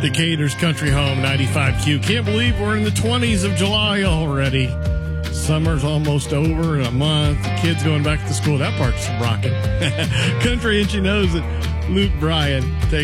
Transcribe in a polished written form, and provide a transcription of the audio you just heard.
Decatur's Country Home 95Q. Can't believe we're in the 20s of July already. Summer's almost over in a month. The kids going back to school. That part's rocking. Country and She Knows It. Luke Bryan.